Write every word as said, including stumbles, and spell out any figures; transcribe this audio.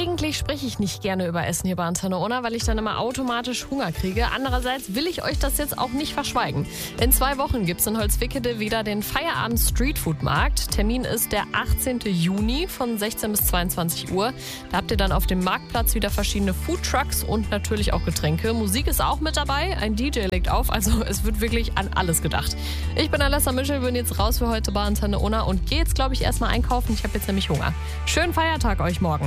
Eigentlich spreche ich nicht gerne über Essen hier bei Antenne Unna, weil ich dann immer automatisch Hunger kriege. Andererseits will ich euch das jetzt auch nicht verschweigen. In zwei Wochen gibt es in Holzwickede wieder den Feierabend Streetfood Markt. Termin ist der achtzehnten Juni von sechzehn bis zweiundzwanzig Uhr. Da habt ihr dann auf dem Marktplatz wieder verschiedene Foodtrucks und natürlich auch Getränke. Musik ist auch mit dabei, ein D J legt auf, also es wird wirklich an alles gedacht. Ich bin Alessa Mischel, bin jetzt raus für heute bei Antenne Unna und gehe jetzt, glaube ich, erstmal einkaufen. Ich habe jetzt nämlich Hunger. Schönen Feiertag euch morgen.